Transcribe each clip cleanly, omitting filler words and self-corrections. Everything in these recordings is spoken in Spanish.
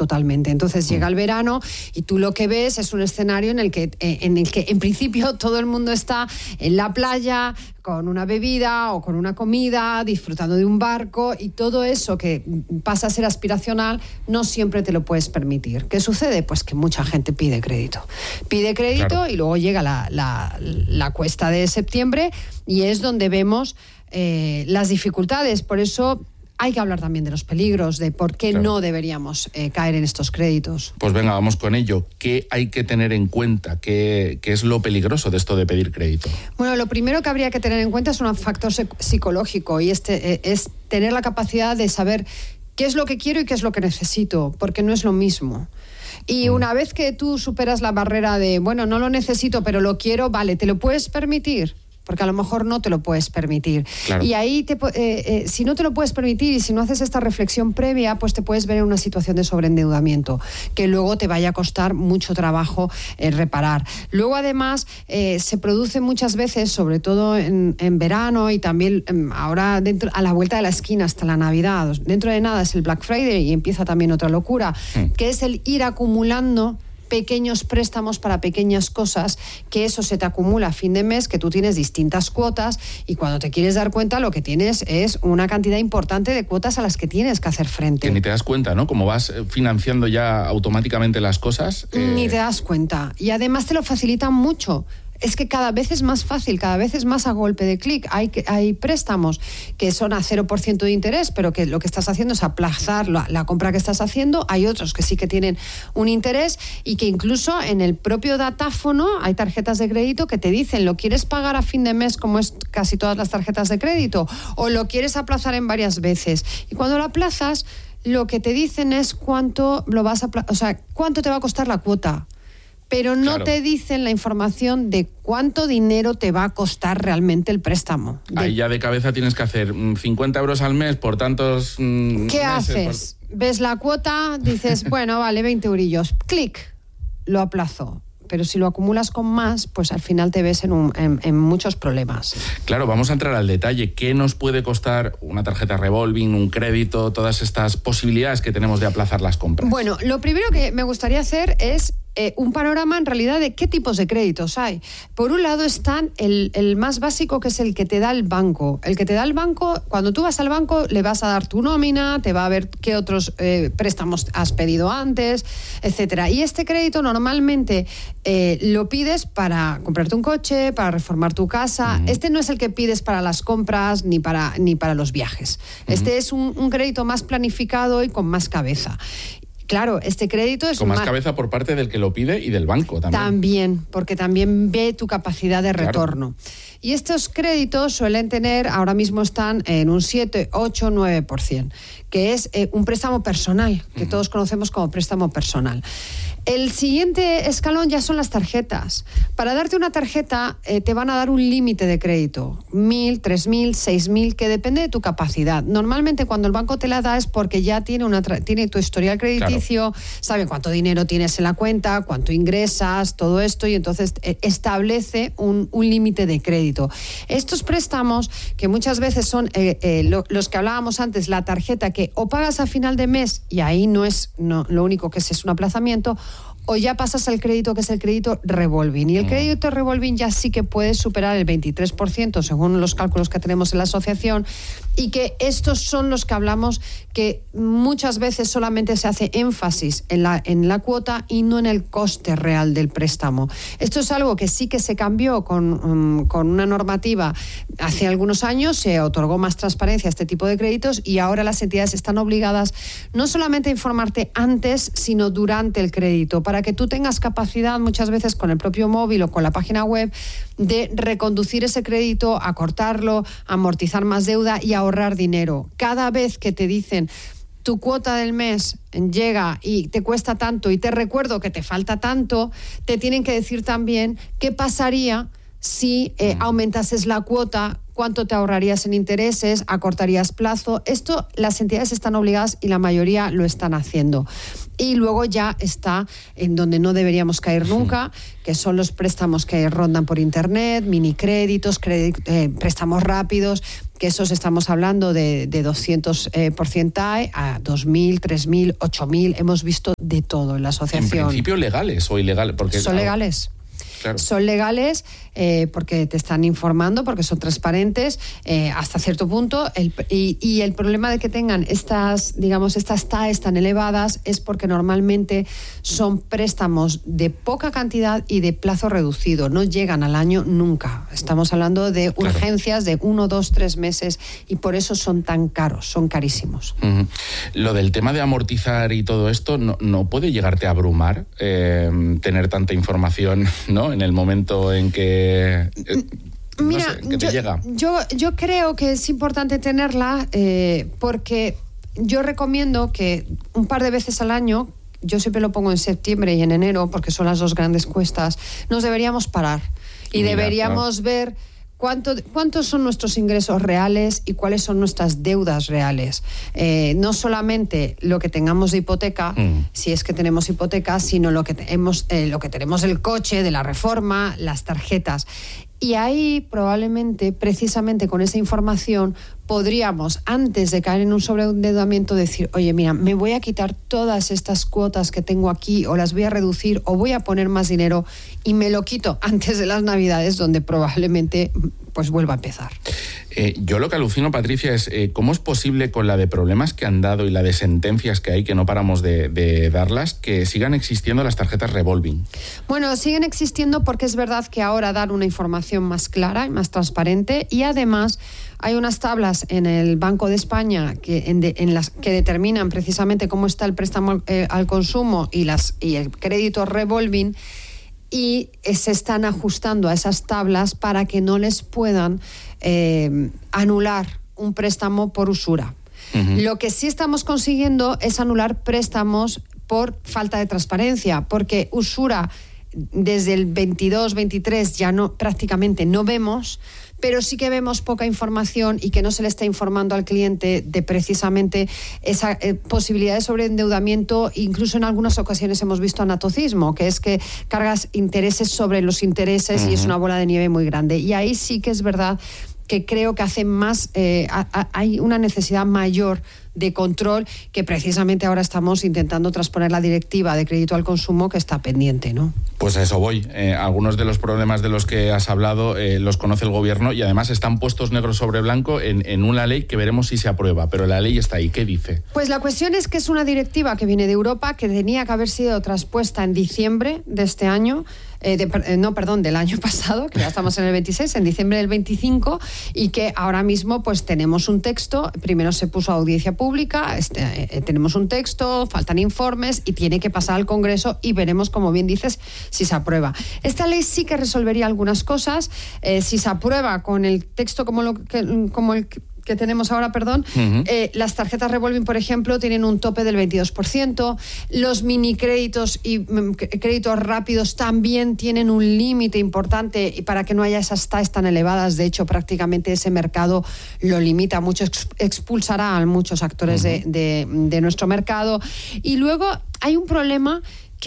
totalmente. Entonces llega el verano y tú lo que ves es un escenario en el que en principio todo el mundo está en la playa con una bebida o con una comida, disfrutando de un barco, y todo eso que pasa a ser aspiracional no siempre te lo puedes permitir. ¿Qué sucede? Pues que mucha gente pide crédito. Claro. Y luego llega la cuesta de septiembre y es donde vemos las dificultades. Por eso hay que hablar también de los peligros, de por qué no deberíamos caer en estos créditos. Pues venga, vamos con ello. ¿Qué hay que tener en cuenta? ¿Qué es lo peligroso de esto de pedir crédito? Bueno, lo primero que habría que tener en cuenta es un factor psicológico, y es tener la capacidad de saber qué es lo que quiero y qué es lo que necesito, porque no es lo mismo. Y una vez que tú superas la barrera de, bueno, no lo necesito, pero lo quiero, vale, ¿te lo puedes permitir? Porque a lo mejor no te lo puedes permitir. Claro. Y ahí, si no te lo puedes permitir y si no haces esta reflexión previa, pues te puedes ver en una situación de sobreendeudamiento, que luego te vaya a costar mucho trabajo reparar. Luego, además, se produce muchas veces, sobre todo en verano y también ahora a la vuelta de la esquina hasta la Navidad. Dentro de nada es el Black Friday y empieza también otra locura, que es el ir acumulando pequeños préstamos para pequeñas cosas, que eso se te acumula a fin de mes, que tú tienes distintas cuotas y cuando te quieres dar cuenta lo que tienes es una cantidad importante de cuotas a las que tienes que hacer frente. Que ni te das cuenta, ¿no? Como vas financiando ya automáticamente las cosas. Ni te das cuenta. Y además te lo facilitan mucho. Es que cada vez es más fácil, cada vez es más a golpe de clic. Hay préstamos que son a 0% de interés, pero que lo que estás haciendo es aplazar la compra que estás haciendo. Hay otros que sí que tienen un interés y que incluso en el propio datáfono hay tarjetas de crédito que te dicen, ¿lo quieres pagar a fin de mes como es casi todas las tarjetas de crédito? ¿O lo quieres aplazar en varias veces? Y cuando lo aplazas, lo que te dicen es cuánto te va a costar la cuota. Pero no te dicen la información de cuánto dinero te va a costar realmente el préstamo. Ahí ya de cabeza tienes que hacer 50 euros al mes por tantos ¿Qué meses, haces? Ves la cuota, dices, bueno, vale, 20 eurillos. Clic, lo aplazo. Pero si lo acumulas con más, pues al final te ves en muchos problemas. Claro, vamos a entrar al detalle. ¿Qué nos puede costar una tarjeta revolving, un crédito, todas estas posibilidades que tenemos de aplazar las compras? Bueno, lo primero que me gustaría hacer es un panorama en realidad de qué tipos de créditos hay. Por un lado están el más básico, que es el que te da el banco. El que te da el banco, cuando tú vas al banco le vas a dar tu nómina, te va a ver qué otros préstamos has pedido antes, etcétera. Y este crédito normalmente lo pides para comprarte un coche, para reformar tu casa. Este no es el que pides para las compras ni para los viajes. Este es un crédito más planificado y con más cabeza. Claro, este crédito es con más cabeza por parte del que lo pide y del banco también. También, porque también ve tu capacidad de retorno. Claro. Y estos créditos suelen tener, ahora mismo están en un 7, 8, 9%, que es un préstamo personal, que todos conocemos como préstamo personal. El siguiente escalón ya son las tarjetas. Para darte una tarjeta te van a dar un límite de crédito, 1.000, 3.000, 6.000, que depende de tu capacidad. Normalmente cuando el banco te la da es porque ya tiene tu historial crediticio, claro, sabe cuánto dinero tienes en la cuenta, cuánto ingresas, todo esto, y entonces establece un límite de crédito. Estos préstamos, que muchas veces son los que hablábamos antes, la tarjeta que o pagas a final de mes y ahí lo único que es un aplazamiento, o ya pasas al crédito, que es el crédito revolving. Y el crédito revolving ya sí que puede superar el 23%, según los cálculos que tenemos en la asociación, y que estos son los que hablamos que muchas veces solamente se hace énfasis en la cuota y no en el coste real del préstamo. Esto es algo que sí que se cambió con una normativa hace algunos años, se otorgó más transparencia a este tipo de créditos y ahora las entidades están obligadas no solamente a informarte antes, sino durante el crédito, para que tú tengas capacidad muchas veces con el propio móvil o con la página web de reconducir ese crédito, acortarlo, amortizar más deuda y ahorrar dinero. Cada vez que te dicen tu cuota del mes llega y te cuesta tanto y te recuerdo que te falta tanto, te tienen que decir también qué pasaría si aumentases la cuota, cuánto te ahorrarías en intereses, acortarías plazo. Esto las entidades están obligadas y la mayoría lo están haciendo. Y luego ya está en donde no deberíamos caer nunca, que son los préstamos que rondan por Internet, minicréditos, préstamos rápidos, que esos estamos hablando de 200% a 2.000, 3.000, 8.000. Hemos visto de todo en la asociación. En principio legales o ilegales. Porque son legales. Claro. Son legales porque te están informando, porque son transparentes hasta cierto punto. Y el problema de que tengan estas TAEs tan elevadas es porque normalmente son préstamos de poca cantidad y de plazo reducido. No llegan al año nunca. Estamos hablando de urgencias de 1, 2, 3 meses y por eso son tan caros, son carísimos. Uh-huh. Lo del tema de amortizar y todo esto, ¿no puede llegarte a abrumar tener tanta información, ¿no? En el momento en que... Mira, que te llega. Yo creo que es importante tenerla porque yo recomiendo que un par de veces al año, yo siempre lo pongo en septiembre y en enero porque son las dos grandes cuestas, nos deberíamos parar y deberíamos ver cuántos son nuestros ingresos reales y cuáles son nuestras deudas reales. No solamente lo que tengamos de hipoteca, si es que tenemos hipoteca, sino lo que tenemos del coche, de la reforma, las tarjetas. Y ahí probablemente, precisamente con esa información, podríamos, antes de caer en un sobreendeudamiento, decir, oye, mira, me voy a quitar todas estas cuotas que tengo aquí o las voy a reducir o voy a poner más dinero y me lo quito antes de las Navidades, donde probablemente pues vuelva a empezar. Yo lo que alucino, Patricia, es cómo es posible con la de problemas que han dado y la de sentencias que hay, que no paramos de darlas, que sigan existiendo las tarjetas revolving. Bueno, siguen existiendo porque es verdad que ahora dan una información más clara y más transparente y además hay unas tablas en el Banco de España en las que determinan precisamente cómo está el préstamo al consumo y el crédito revolving, y se están ajustando a esas tablas para que no les puedan anular un préstamo por usura. Uh-huh. Lo que sí estamos consiguiendo es anular préstamos por falta de transparencia, porque usura desde el 22-23 ya prácticamente no vemos, pero sí que vemos poca información y que no se le está informando al cliente de precisamente esa posibilidad de sobreendeudamiento. Incluso en algunas ocasiones hemos visto anatocismo, que es que cargas intereses sobre los intereses. Uh-huh. Y es una bola de nieve muy grande. Y ahí sí que es verdad que creo que hay una necesidad mayor de control, que precisamente ahora estamos intentando transponer la directiva de crédito al consumo, que está pendiente, ¿no? Pues a eso voy. Algunos de los problemas de los que has hablado los conoce el gobierno y además están puestos negro sobre blanco en una ley que veremos si se aprueba, pero la ley está ahí. ¿Qué dice? Pues la cuestión es que es una directiva que viene de Europa, que tenía que haber sido traspuesta en diciembre de este año, del año pasado, que ya estamos en el 26, en diciembre del 25, y que ahora mismo pues tenemos un texto. Primero se puso a audiencia pública, tenemos un texto, faltan informes y tiene que pasar al Congreso y veremos, como bien dices, si se aprueba. Esta ley sí que resolvería algunas cosas. Si se aprueba con el texto como el que tenemos ahora, uh-huh. Las tarjetas revolving, por ejemplo, tienen un tope del 22%, los minicréditos y créditos rápidos también tienen un límite importante y para que no haya esas TAEs tan elevadas. De hecho, prácticamente ese mercado lo limita mucho, expulsará a muchos actores uh-huh. de nuestro mercado. Y luego hay un problema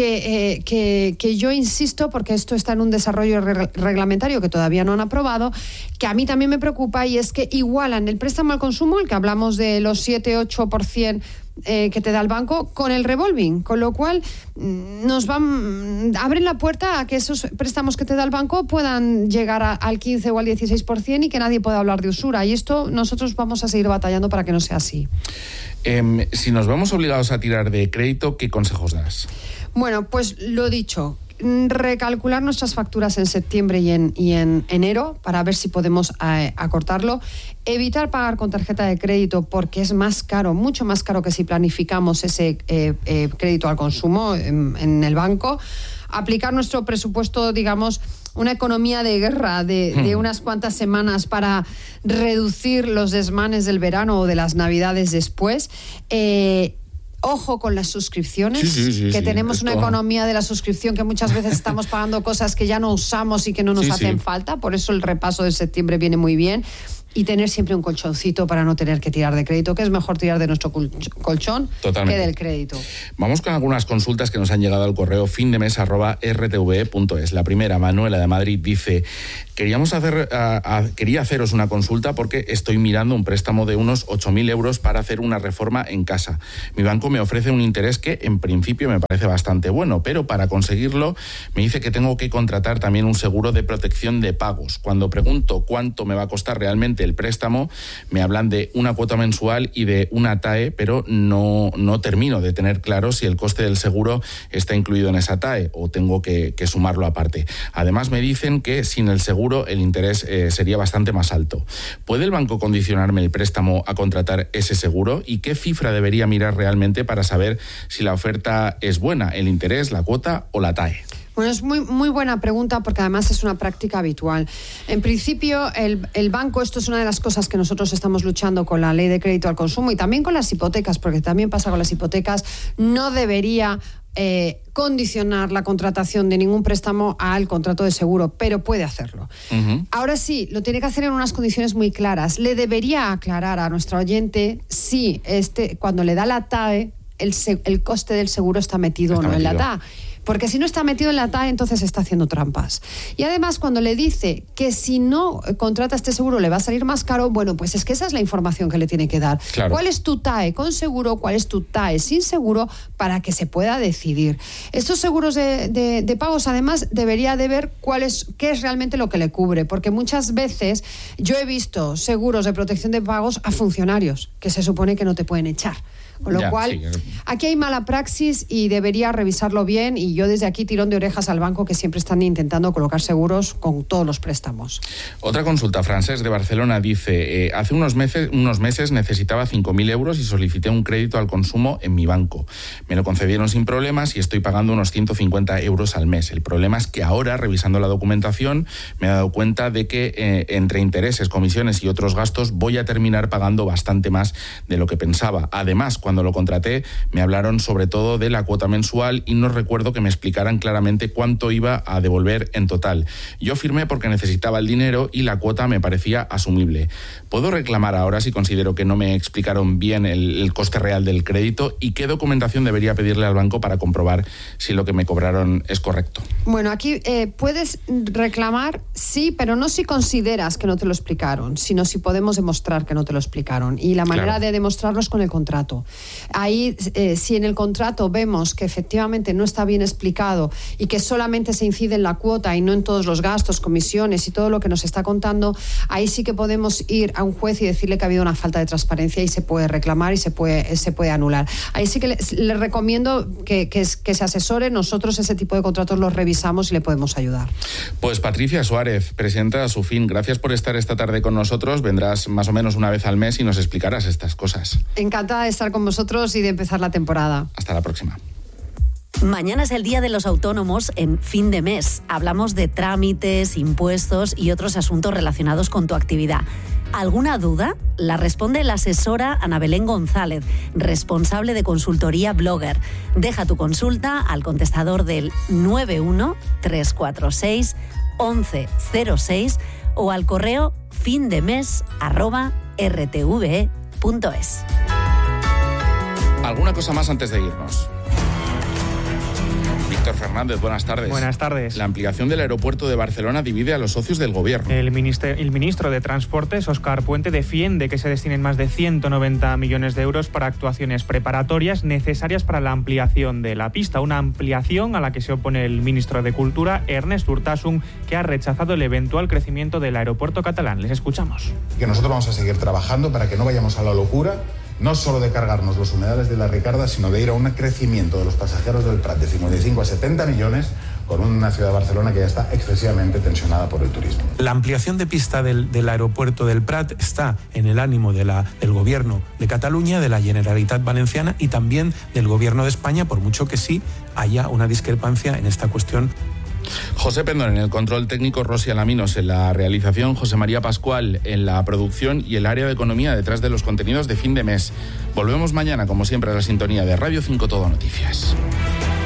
que yo insisto, porque esto está en un desarrollo reglamentario que todavía no han aprobado, que a mí también me preocupa, y es que igualan el préstamo al consumo, el que hablamos de los 7-8% que te da el banco, con el revolving, con lo cual abren la puerta a que esos préstamos que te da el banco puedan llegar al 15 o al 16% y que nadie pueda hablar de usura, y esto nosotros vamos a seguir batallando para que no sea así. Si nos vemos obligados a tirar de crédito, ¿qué consejos das? Bueno, pues lo dicho, recalcular nuestras facturas en septiembre y en enero para ver si podemos acortarlo. Evitar pagar con tarjeta de crédito porque es más caro, mucho más caro que si planificamos ese crédito al consumo en el banco. Aplicar nuestro presupuesto, digamos, una economía de guerra de unas cuantas semanas para reducir los desmanes del verano o de las Navidades después. Ojo con las suscripciones, que tenemos una economía de la suscripción que muchas veces estamos pagando cosas que ya no usamos y que no nos hacen falta. Por eso el repaso de septiembre viene muy bien. Y tener siempre un colchoncito para no tener que tirar de crédito, que es mejor tirar de nuestro colchón que del crédito. Vamos con algunas consultas que nos han llegado al correo findemes@rtve.es. La primera, Manuela de Madrid, dice: quería haceros una consulta porque estoy mirando un préstamo de unos 8.000 euros para hacer una reforma en casa. Mi banco me ofrece un interés que en principio me parece bastante bueno, pero para conseguirlo me dice que tengo que contratar también un seguro de protección de pagos. Cuando pregunto cuánto me va a costar realmente el préstamo, me hablan de una cuota mensual y de una TAE, pero no termino de tener claro si el coste del seguro está incluido en esa TAE o tengo que sumarlo aparte. Además me dicen que sin el seguro el interés sería bastante más alto. ¿Puede el banco condicionarme el préstamo a contratar ese seguro? ¿Y qué cifra debería mirar realmente para saber si la oferta es buena, el interés, la cuota o la TAE? Bueno, es muy buena pregunta porque además es una práctica habitual. En principio, el banco, esto es una de las cosas que nosotros estamos luchando con la ley de crédito al consumo y también con las hipotecas, porque también pasa con las hipotecas, no debería condicionar la contratación de ningún préstamo al contrato de seguro, pero puede hacerlo. Uh-huh. Ahora sí, lo tiene que hacer en unas condiciones muy claras. Le debería aclarar a nuestro oyente si cuando le da la TAE, el coste del seguro está metido o no en la TAE. Porque si no está metido en la TAE, entonces está haciendo trampas. Y además, cuando le dice que si no contrata este seguro le va a salir más caro, bueno, pues es que esa es la información que le tiene que dar. Claro. ¿Cuál es tu TAE con seguro? ¿Cuál es tu TAE sin seguro? Para que se pueda decidir. Estos seguros de pagos, además, debería de ver qué es realmente lo que le cubre. Porque muchas veces yo he visto seguros de protección de pagos a funcionarios que se supone que no te pueden echar. Con lo cual, sí, aquí hay mala praxis y debería revisarlo bien, y yo desde aquí tirón de orejas al banco, que siempre están intentando colocar seguros con todos los préstamos. Otra consulta, Francés de Barcelona, dice: hace unos meses necesitaba 5.000 euros y solicité un crédito al consumo en mi banco. Me lo concedieron sin problemas y estoy pagando unos 150 euros al mes. El problema es que ahora, revisando la documentación, me he dado cuenta de que entre intereses, comisiones y otros gastos voy a terminar pagando bastante más de lo que pensaba. Además, cuando lo contraté, me hablaron sobre todo de la cuota mensual y no recuerdo que me explicaran claramente cuánto iba a devolver en total. Yo firmé porque necesitaba el dinero y la cuota me parecía asumible. ¿Puedo reclamar ahora si considero que no me explicaron bien el coste real del crédito? ¿Y qué documentación debería pedirle al banco para comprobar si lo que me cobraron es correcto? Bueno, aquí puedes reclamar, sí, pero no si consideras que no te lo explicaron, sino si podemos demostrar que no te lo explicaron. Y la manera de demostrarlo es con el contrato. Ahí, si en el contrato vemos que efectivamente no está bien explicado y que solamente se incide en la cuota y no en todos los gastos, comisiones y todo lo que nos está contando, ahí sí que podemos ir a un juez y decirle que ha habido una falta de transparencia y se puede reclamar y se puede anular. Ahí sí que le recomiendo que se asesore. Nosotros ese tipo de contratos los revisamos y le podemos ayudar. Pues Patricia Suárez, presidenta de Asufin, gracias por estar esta tarde con nosotros. Vendrás más o menos una vez al mes y nos explicarás estas cosas. Encantada de estar con vosotros y de empezar la temporada. Hasta la próxima. Mañana es el Día de los Autónomos en Fin de Mes. Hablamos de trámites, impuestos y otros asuntos relacionados con tu actividad. ¿Alguna duda? La responde la asesora Ana Belén González, responsable de consultoría Blogger. Deja tu consulta al contestador del 91-346-1106 o al correo findemes@rtve.es. ¿Alguna cosa más antes de irnos? Víctor Fernández, buenas tardes. Buenas tardes. La ampliación del aeropuerto de Barcelona divide a los socios del gobierno. El ministro de Transportes, Óscar Puente, defiende que se destinen más de 190 millones de euros para actuaciones preparatorias necesarias para la ampliación de la pista. Una ampliación a la que se opone el ministro de Cultura, Ernest Urtasun, que ha rechazado el eventual crecimiento del aeropuerto catalán. Les escuchamos. Que nosotros vamos a seguir trabajando para que no vayamos a la locura, no solo de cargarnos los humedales de la Ricarda, sino de ir a un crecimiento de los pasajeros del Prat de 55 a 70 millones con una ciudad de Barcelona que ya está excesivamente tensionada por el turismo. La ampliación de pista del aeropuerto del Prat está en el ánimo del Gobierno de Cataluña, de la Generalitat Valenciana y también del Gobierno de España, por mucho que sí haya una discrepancia en esta cuestión. José Pendón en el control técnico, Rosy Alaminos en la realización, José María Pascual en la producción y el área de economía detrás de los contenidos de Fin de Mes. Volvemos mañana, como siempre, a la sintonía de Radio 5 Todo Noticias.